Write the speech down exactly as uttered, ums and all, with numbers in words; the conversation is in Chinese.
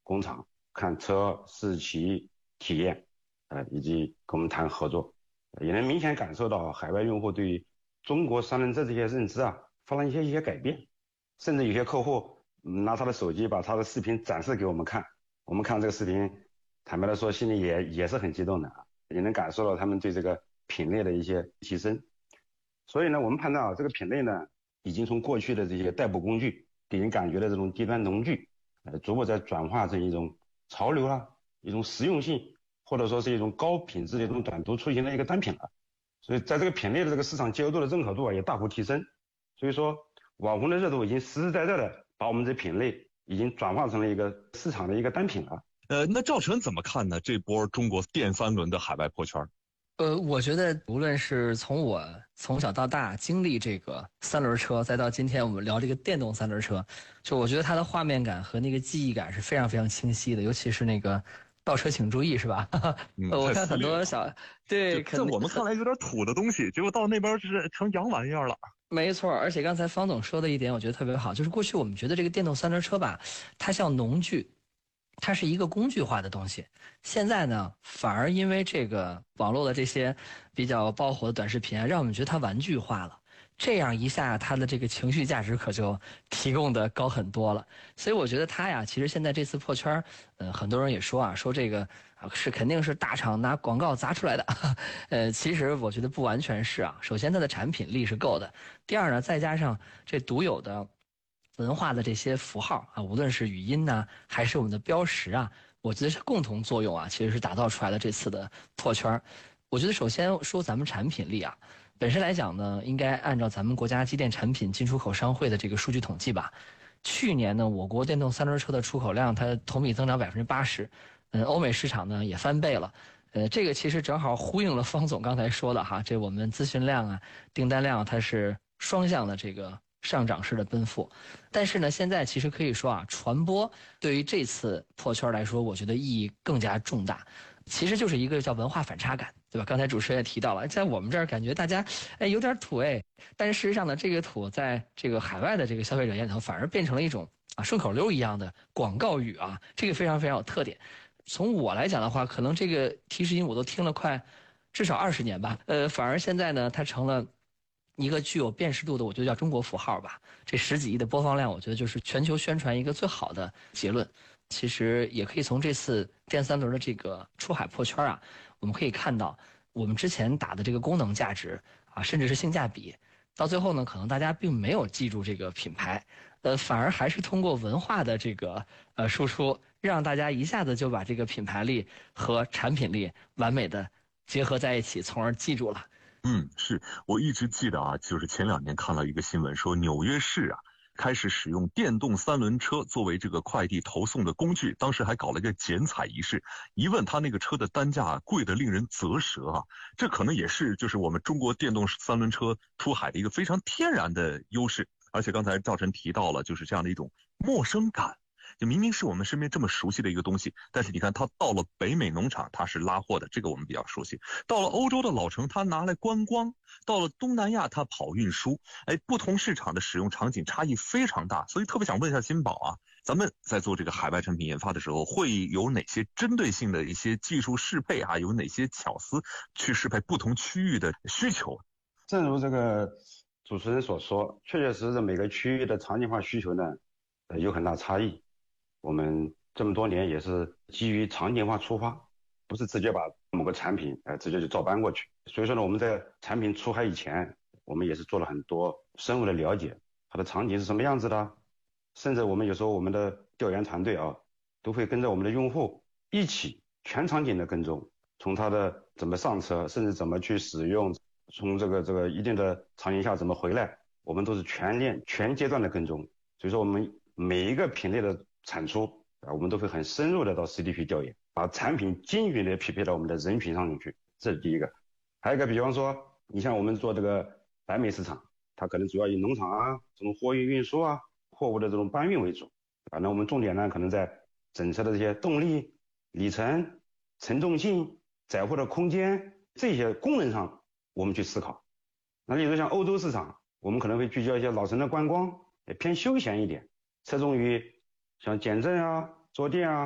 工厂看车试骑体验，呃，以及跟我们谈合作，也能明显感受到海外用户对中国三轮车这些认知啊发生一些一些改变，甚至有些客户、嗯、拿他的手机把他的视频展示给我们看，我们看这个视频，坦白的说心里也也是很激动的啊，也能感受到他们对这个品类的一些提升。所以呢，我们判断啊，这个品类呢，已经从过去的这些代步工具给人感觉的这种低端农具，呃，逐步在转化成一种潮流啊，一种实用性，或者说是一种高品质的一种短途出行的一个单品了。所以在这个品类的这个市场接受度的认可度啊，也大幅提升。所以说，网红的热度已经实实在在的把我们这品类已经转化成了一个市场的一个单品了。 呃，那赵晨怎么看呢？这波中国电三轮的海外破圈？ 呃，我觉得无论是从我从小到大经历这个三轮车，再到今天我们聊这个电动三轮车，就我觉得它的画面感和那个记忆感是非常非常清晰的，尤其是那个倒车请注意，是吧？ 嗯、 我看很多小对， 在我们看来有点土的东西，结果到那边就是成洋玩意儿了。 没错，而且刚才方总说的一点，我觉得特别好，就是过去我们觉得这个电动三轮车吧，它像农具。它是一个工具化的东西，现在呢，反而因为这个网络的这些比较爆火的短视频啊，让我们觉得它玩具化了。这样一下，它的这个情绪价值可就提供的高很多了。所以我觉得它呀，其实现在这次破圈，呃，很多人也说啊，说这个啊是肯定是大厂拿广告砸出来的，呃，其实我觉得不完全是啊。首先，它的产品力是够的；第二呢，再加上这独有的文化的这些符号啊，无论是语音呐、啊，还是我们的标识啊，我觉得是共同作用啊，其实是打造出来了这次的破圈。我觉得首先说咱们产品力啊，本身来讲呢，应该按照咱们国家机电产品进出口商会的这个数据统计吧，去年呢，我国电动三轮车的出口量它同比增长百分之八十，嗯，欧美市场呢也翻倍了。呃，这个其实正好呼应了方总刚才说的哈，这我们咨询量啊、订单量它是双向的这个上涨式的奔赴。但是呢，现在其实可以说啊，传播对于这次破圈来说，我觉得意义更加重大。其实就是一个叫文化反差感，对吧？刚才主持人也提到了，在我们这儿感觉大家哎有点土哎，但是事实上呢，这个土在这个海外的这个消费者眼里头，反而变成了一种啊顺口溜一样的广告语啊，这个非常非常有特点。从我来讲的话，可能这个提示音我都听了快至少二十年吧，呃，反而现在呢，它成了一个具有辨识度的，我觉得叫中国符号吧。这十几亿的播放量，我觉得就是全球宣传一个最好的结论。其实也可以从这次电三轮的这个出海破圈啊，我们可以看到我们之前打的这个功能价值啊，甚至是性价比，到最后呢，可能大家并没有记住这个品牌，呃，反而还是通过文化的这个呃输出，让大家一下子就把这个品牌力和产品力完美的结合在一起，从而记住了。 嗯，是我一直记得啊，就是前两年看了一个新闻，说纽约市啊开始使用电动三轮车作为这个快递投送的工具，当时还搞了一个剪彩仪式，一问他那个车的单价贵得令人啧舌啊，这可能也是就是我们中国电动三轮车出海的一个非常天然的优势。而且刚才赵晨提到了就是这样的一种陌生感，就明明是我们身边这么熟悉的一个东西，但是你看它到了北美农场它是拉货的，这个我们比较熟悉，到了欧洲的老城它拿来观光，到了东南亚它跑运输，哎，不同市场的使用场景差异非常大。所以特别想问一下金宝啊，咱们在做这个海外产品研发的时候，会有哪些针对性的一些技术适配啊，有哪些巧思去适配不同区域的需求？ 正如这个主持人所说，确确实实每个区域的场景化需求呢，呃，有很大差异。我们这么多年也是基于场景化出发，不是直接把某个产品呃直接就照搬过去。所以说呢，我们在产品出海以前，我们也是做了很多深入的了解，它的场景是什么样子的，甚至我们有时候我们的调研团队啊，都会跟着我们的用户一起全场景的跟踪，从它的怎么上车，甚至怎么去使用，从这个这个一定的场景下怎么回来，我们都是全链全阶段的跟踪。所以说我们每一个品类的产出啊，我们都会很深入的到实地去调研，把产品精准的匹配到我们的人群上面去，这是第一个。还有一个，比方说，你像我们做这个北美市场，它可能主要以农场啊、这种货运运输啊、货物的这种搬运为主，啊，那我们重点呢，可能在整车的这些动力、里程、承重性、载货的空间这些功能上，我们去思考。那例如像欧洲市场，我们可能会聚焦一些老城的观光，也偏休闲一点，侧重于像减震啊、坐垫啊。